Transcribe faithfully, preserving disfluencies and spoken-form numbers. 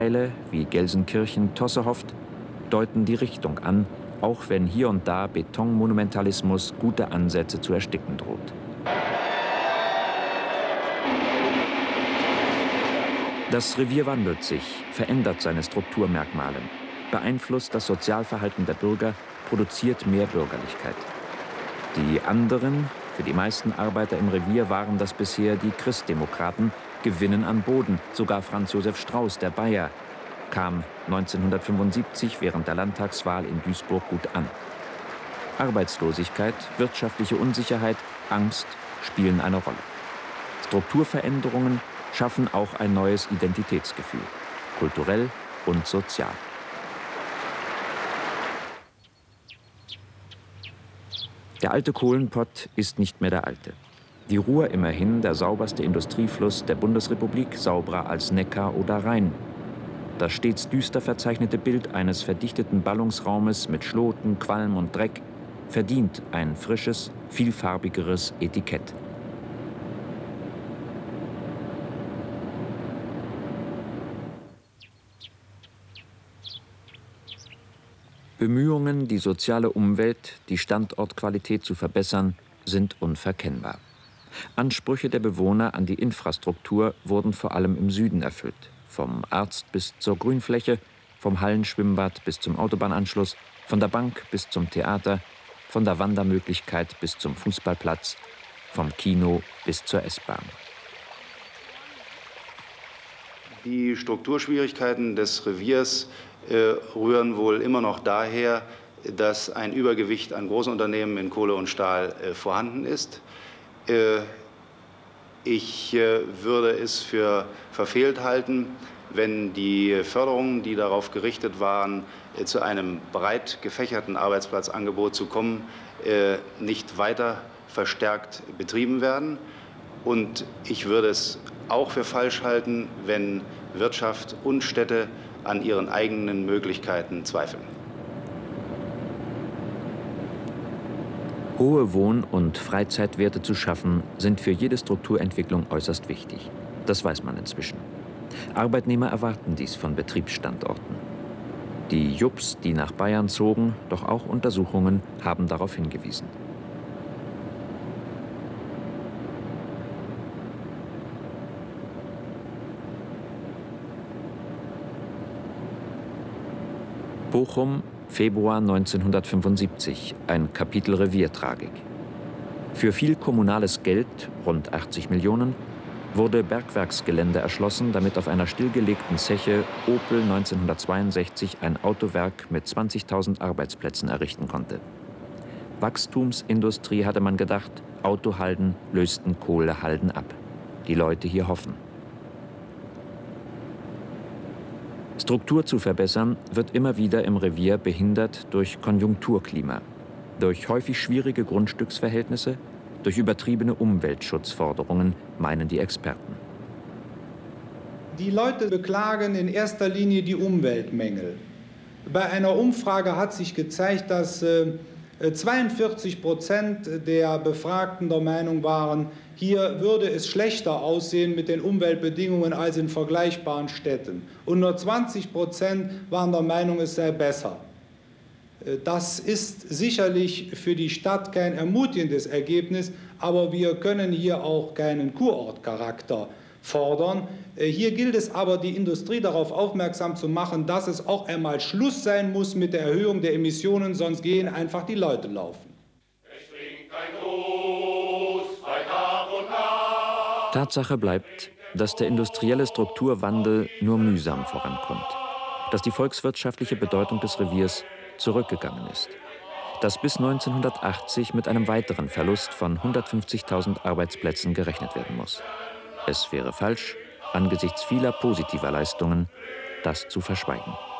Teile wie Gelsenkirchen, Tossehoft deuten die Richtung an, auch wenn hier und da Betonmonumentalismus gute Ansätze zu ersticken droht. Das Revier wandelt sich, verändert seine Strukturmerkmale, beeinflusst das Sozialverhalten der Bürger, produziert mehr Bürgerlichkeit. Die anderen, für die meisten Arbeiter im Revier waren das bisher die Christdemokraten, gewinnen an Boden. Sogar Franz Josef Strauß, der Bayer, kam neunzehnhundertfünfundsiebzig während der Landtagswahl in Duisburg gut an. Arbeitslosigkeit, wirtschaftliche Unsicherheit, Angst spielen eine Rolle. Strukturveränderungen schaffen auch ein neues Identitätsgefühl, kulturell und sozial. Der alte Kohlenpott ist nicht mehr der alte. Die Ruhr immerhin der sauberste Industriefluss der Bundesrepublik, sauberer als Neckar oder Rhein. Das stets düster verzeichnete Bild eines verdichteten Ballungsraumes mit Schloten, Qualm und Dreck verdient ein frisches, vielfarbigeres Etikett. Bemühungen, die soziale Umwelt, die Standortqualität zu verbessern, sind unverkennbar. Ansprüche der Bewohner an die Infrastruktur wurden vor allem im Süden erfüllt. Vom Arzt bis zur Grünfläche, vom Hallenschwimmbad bis zum Autobahnanschluss, von der Bank bis zum Theater, von der Wandermöglichkeit bis zum Fußballplatz, vom Kino bis zur S-Bahn. Die Strukturschwierigkeiten des Reviers äh, rühren wohl immer noch daher, dass ein Übergewicht an Großunternehmen in Kohle und Stahl äh, vorhanden ist. Äh, ich äh, würde es für verfehlt halten, wenn die Förderungen, die darauf gerichtet waren, äh, zu einem breit gefächerten Arbeitsplatzangebot zu kommen, äh, nicht weiter verstärkt betrieben werden. Und ich würde es auch für falsch halten, wenn Wirtschaft und Städte an ihren eigenen Möglichkeiten zweifeln. Hohe Wohn- und Freizeitwerte zu schaffen, sind für jede Strukturentwicklung äußerst wichtig. Das weiß man inzwischen. Arbeitnehmer erwarten dies von Betriebsstandorten. Die Jupps, die nach Bayern zogen, doch auch Untersuchungen haben darauf hingewiesen. Bochum, Februar neunzehnhundertfünfundsiebzig, ein Kapitel Reviertragik. Für viel kommunales Geld, rund achtzig Millionen, wurde Bergwerksgelände erschlossen, damit auf einer stillgelegten Zeche Opel neunzehnhundertzweiundsechzig ein Autowerk mit zwanzigtausend Arbeitsplätzen errichten konnte. Wachstumsindustrie hatte man gedacht, Autohalden lösten Kohlehalden ab. Die Leute hier hoffen. Struktur zu verbessern, wird immer wieder im Revier behindert durch Konjunkturklima, durch häufig schwierige Grundstücksverhältnisse, durch übertriebene Umweltschutzforderungen, meinen die Experten. Die Leute beklagen in erster Linie die Umweltmängel. Bei einer Umfrage hat sich gezeigt, dass äh, zweiundvierzig Prozent der Befragten der Meinung waren, hier würde es schlechter aussehen mit den Umweltbedingungen als in vergleichbaren Städten. Und nur zwanzig Prozent waren der Meinung, es sei besser. Das ist sicherlich für die Stadt kein ermutigendes Ergebnis, aber wir können hier auch keinen Kurortcharakter fordern. Hier gilt es aber, die Industrie darauf aufmerksam zu machen, dass es auch einmal Schluss sein muss mit der Erhöhung der Emissionen, sonst gehen einfach die Leute laufen. Tatsache bleibt, dass der industrielle Strukturwandel nur mühsam vorankommt, dass die volkswirtschaftliche Bedeutung des Reviers zurückgegangen ist, dass bis neunzehnhundertachtzig mit einem weiteren Verlust von hundertfünfzigtausend Arbeitsplätzen gerechnet werden muss. Es wäre falsch, angesichts vieler positiver Leistungen, das zu verschweigen.